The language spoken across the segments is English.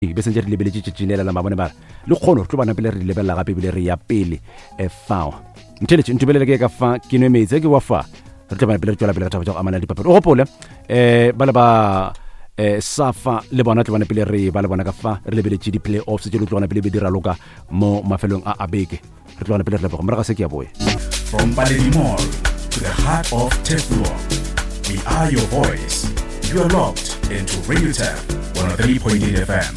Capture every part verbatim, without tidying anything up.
be sentse re lebeletse tšetšinela la mabone bara le kgono re tlo bana pele re lebelela gape bile re ya pele e fao ntheletše ntubelele ke ka fa ke nwe metsi ke wa fa re tlo bana pele re tšwela pele ka taba tša go amana le dipapadi o gopole eh ba le ba eh safa le bona tlo bana pele re ba le bona ka fa re lebeletše di-play-offs tše le tlo bana pele be dira loka mo mafelong a abeke re tlo bana pele re leboga moraga se ke ya boe. From Baledi Mall to the heart of Teflon, we are your voice. You are locked into Radio Tap one oh three point eight F M.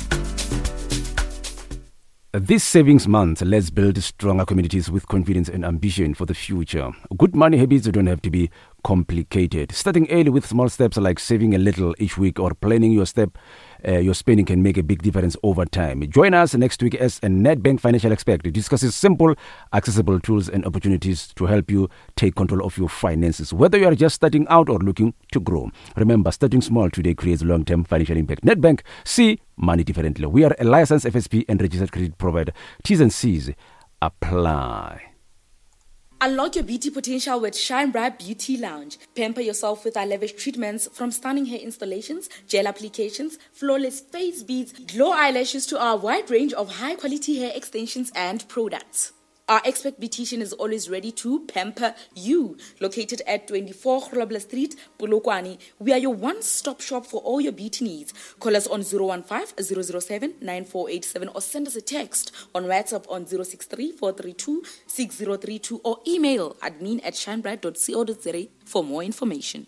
This savings month, let's build stronger communities with confidence and ambition for the future. Good money habits don't have to be complicated. Starting early with small steps like saving a little each week or planning your step, uh, your spending can make a big difference over time. Join us next week as a Nedbank financial expert discusses simple, accessible tools and opportunities to help you take control of your finances, whether you are just starting out or looking to grow. Remember, starting small today creates long-term financial impact. Nedbank, see money differently. We are a licensed F S P and registered credit provider. T's and C's apply. Unlock your beauty potential with Shine Bright Beauty Lounge. Pamper yourself with our lavish treatments, from stunning hair installations, gel applications, flawless face beads, glow eyelashes to our wide range of high-quality hair extensions and products. Our expert beautician is always ready to pamper you. Located at twenty-four Grobler Street, Polokwane, we are your one-stop shop for all your beauty needs. Call us on zero one five, zero zero seven, nine four eight seven or send us a text on WhatsApp on zero six three, four three two, six zero three two or email admin at shinebright dot co dot za for more information.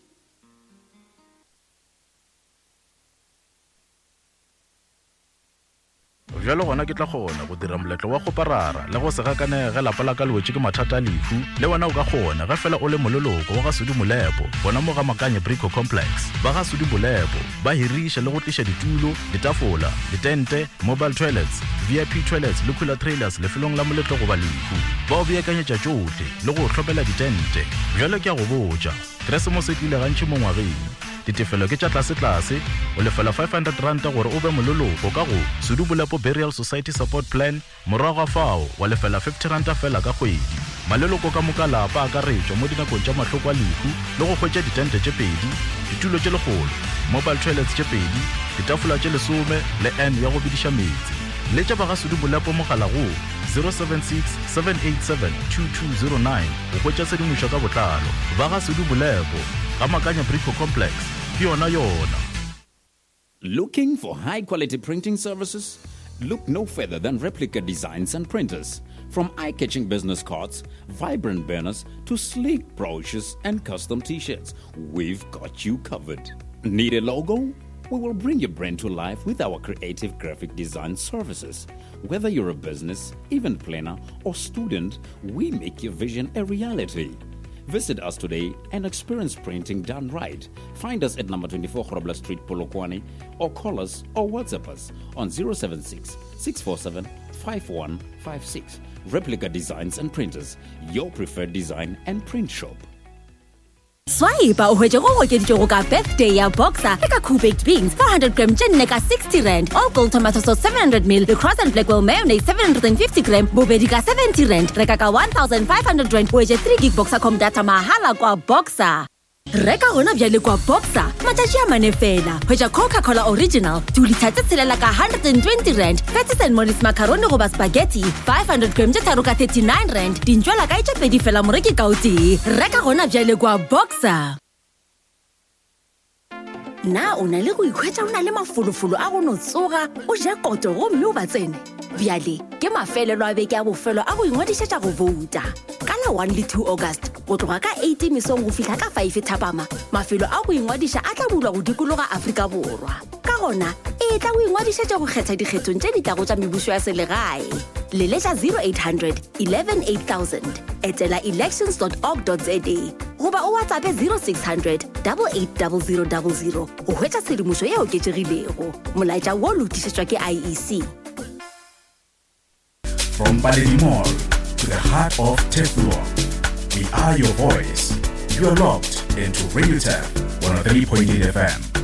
Jalo gona ke tla gona go dira moletlo wa go parara le go se gakanega lapa la ka lwetse ke mathata a lefu le wena o ka gona ga fela o le mololoko wa ga Sudi Molepo bona mo ga Makanye Brico Complex ba ga Sudi Molepo ba hirisha le go tlisha ditulo ditafola ditente mobile toilets V I P toilets le cooler trailers le felong la moletlo go ba lefu ba o beakanyetša tšohle le go hlopela ditente jalo ke a go botša Christmas e tlile gantši mo ngwageng ditefelo ke tša tlase-tlase o lefela five hundred rand gore o be mololoko ka go Sudi Molepo Burial Society Support Plan morago ga fao wa lefela fifty rand fela ka kgwedi maleloko ka moka lapa a ka retšwa mo dinakong tša mahloko a lefu le go hwetša ditente tše pedi ditulo tše legolo mobile toilets tše pedi ditafola tše lesome le n ya go bediša metsi le tša ba ga Sudi Molepo mogala go zero seven six, seven eight seven, two two zero nine go hwetša sedimošo ka botlalo ba ga Sudi Molepo ga Makanye Brico Complex ke yona yona. Looking for high-quality printing services? Look no further than Replica Designs and Printers. From eye-catching business cards, vibrant banners, to sleek brochures and custom t-shirts, we've got you covered. Need a logo? We will bring your brand to life with our creative graphic design services. Whether you're a business, event planner, or student, we make your vision a reality. Visit us today and experience printing done right. Find us at number twenty-four Grobler Street, Polokwane, or call us or WhatsApp us on zero seven six, six four seven, five one five six. Replica Designs and Printers, your preferred design and print shop. Swaiba o hwetše go okeditše go ka birthday ya Boxer le ka cool baked beans four hundred gram tše nne ka sixty rand, all gold tomato sauce seven hundred milliliters, le Cross and Blackwell mayonnaise seven hundred fifty gram bobedi ka seventy rand, reka ka one thousand five hundred rand o hwetše three gig Boxer com data mahala kwa Boxer. Reka gona bjale kwa Boxer matšatši a mane fela hwetša Coca-Cola Original two liter tše tshelela ka one hundred twenty rand, Fatty Saint Maurice macaroni goba spaghetti five hundred gram tše tharo ka thirty-nine rand, dintšwela ka itše pedi fela moreki ka o tee. Reka gona bjale kwa Boxer. Na o na le go ikhwetša o na le mafolofolo a go no tsoga o ja koto gomme o ba tsene bjale ke mafelelo a beke a bofelo a go ingwadišetša go vouta ka la one le two August go tloga ka eighty mesong go fihla ka five thapama mafelo a go ingwadiša a tla bulwa go dikologa Afrika Borwa ka gona e tla go ingwadišetša go kgetha dikgethong tše di tlago tša mebušo ya selegae leletša zero eight hundred, eleven eight thousand etela elections dot org dot za goba o WhatsApp zero six hundred, eight eight zero zero zero zero go hwetša tshedimošo ye oketšegilego molaetša wo lotišetšwa ke I E C. From Baledi Mall to the heart of Teflon, we are your voice. You are locked into Radio Tap one oh three point eight F M.